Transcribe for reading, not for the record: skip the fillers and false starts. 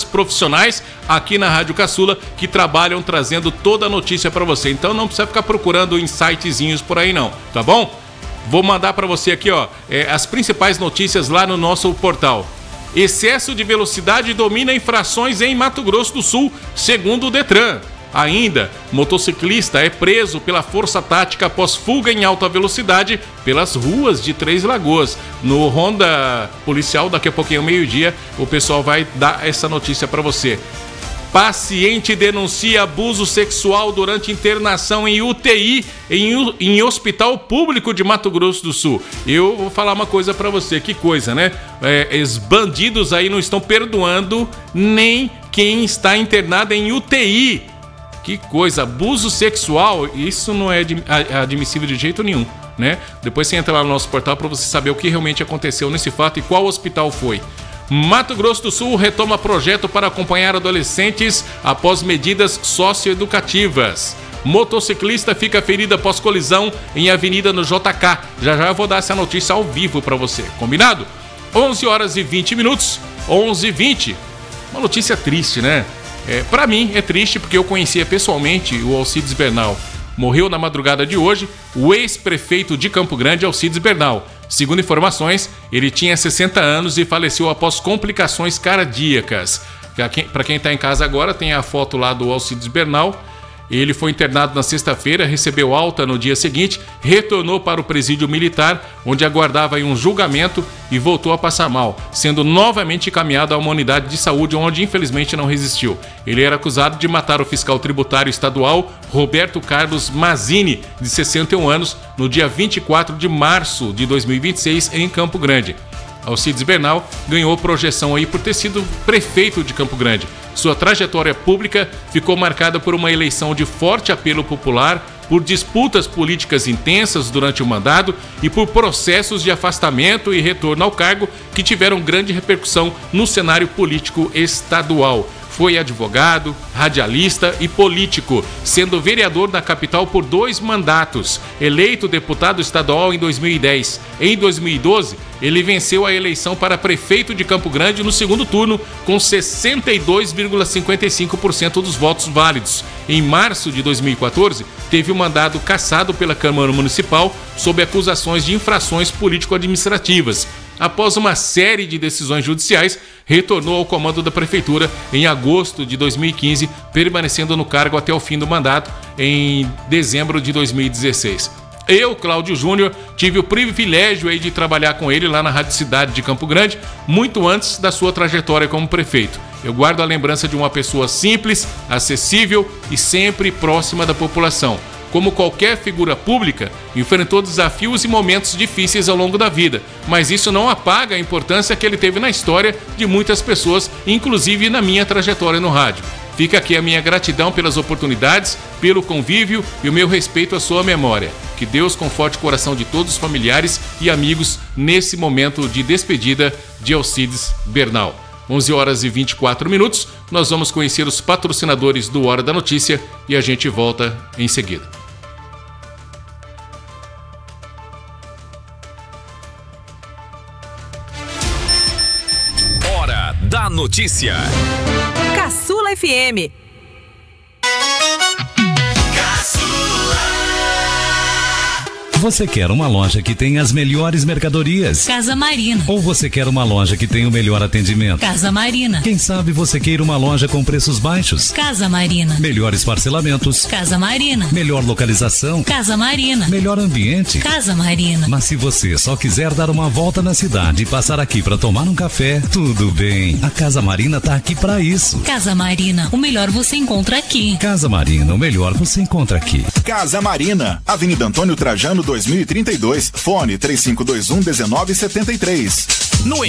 profissionais aqui na Rádio Caçula que trabalham trazendo toda a notícia para você. Então não precisa ficar procurando insightzinhos por aí não, tá bom? Vou mandar para você aqui, ó, as principais notícias lá no nosso portal. Excesso de velocidade domina infrações em Mato Grosso do Sul, segundo o Detran. Ainda, motociclista é preso pela Força Tática após fuga em alta velocidade pelas ruas de Três Lagoas. No Ronda Policial, daqui a pouquinho, meio-dia, o pessoal vai dar essa notícia para você. Paciente denuncia abuso sexual durante internação em UTI em hospital público de Mato Grosso do Sul. Eu vou falar uma coisa pra você, que coisa, né? Os bandidos aí não estão perdoando nem quem está internado em UTI. Que coisa, abuso sexual, isso não é admissível de jeito nenhum, né? Depois você entra lá no nosso portal pra você saber o que realmente aconteceu nesse fato e qual hospital foi. Mato Grosso do Sul retoma projeto para acompanhar adolescentes após medidas socioeducativas. Motociclista fica ferido após colisão em avenida no JK. Já eu vou dar essa notícia ao vivo para você, combinado? 11 horas e 20 minutos, 11h20. Uma notícia triste, né? Para mim é triste porque eu conhecia pessoalmente o Alcides Bernal. Morreu na madrugada de hoje o ex-prefeito de Campo Grande, Alcides Bernal. Segundo informações, ele tinha 60 anos e faleceu após complicações cardíacas. Para quem está em casa agora, tem a foto lá do Alcides Bernal. Ele foi internado na sexta-feira, recebeu alta no dia seguinte, retornou para o presídio militar, onde aguardava um julgamento e voltou a passar mal, sendo novamente encaminhado a uma unidade de saúde, onde infelizmente não resistiu. Ele era acusado de matar o fiscal tributário estadual Roberto Carlos Mazzini, de 61 anos, no dia 24 de março de 2026, em Campo Grande. Alcides Bernal ganhou projeção aí por ter sido prefeito de Campo Grande. Sua trajetória pública ficou marcada por uma eleição de forte apelo popular, por disputas políticas intensas durante o mandato e por processos de afastamento e retorno ao cargo que tiveram grande repercussão no cenário político estadual. Foi advogado, radialista e político, sendo vereador na capital por 2 mandatos, eleito deputado estadual em 2010. Em 2012, ele venceu a eleição para prefeito de Campo Grande no segundo turno, com 62,55% dos votos válidos. Em março de 2014, teve o mandato cassado pela Câmara Municipal sob acusações de infrações político-administrativas. Após uma série de decisões judiciais, retornou ao comando da prefeitura em agosto de 2015, permanecendo no cargo até o fim do mandato em dezembro de 2016. Eu, Cláudio Júnior, tive o privilégio de trabalhar com ele lá na Rádio Cidade de Campo Grande, muito antes da sua trajetória como prefeito. Eu guardo a lembrança de uma pessoa simples, acessível e sempre próxima da população. Como qualquer figura pública, enfrentou desafios e momentos difíceis ao longo da vida, mas isso não apaga a importância que ele teve na história de muitas pessoas, inclusive na minha trajetória no rádio. Fica aqui a minha gratidão pelas oportunidades, pelo convívio e o meu respeito à sua memória. Que Deus conforte o coração de todos os familiares e amigos nesse momento de despedida de Alcides Bernal. 11 horas e 24 minutos, nós vamos conhecer os patrocinadores do Hora da Notícia e a gente volta em seguida. Hora da Notícia. Caçula FM. Você quer uma loja que tem as melhores mercadorias? Casa Marina. Ou você quer uma loja que tem o melhor atendimento? Casa Marina. Quem sabe você queira uma loja com preços baixos? Casa Marina. Melhores parcelamentos? Casa Marina. Melhor localização? Casa Marina. Melhor ambiente? Casa Marina. Mas se você só quiser dar uma volta na cidade e passar aqui para tomar um café, tudo bem. A Casa Marina tá aqui para isso. Casa Marina, o melhor você encontra aqui. Casa Marina, o melhor você encontra aqui. Casa Marina, Avenida Antônio Trajano 2032, fone 3521-1973. No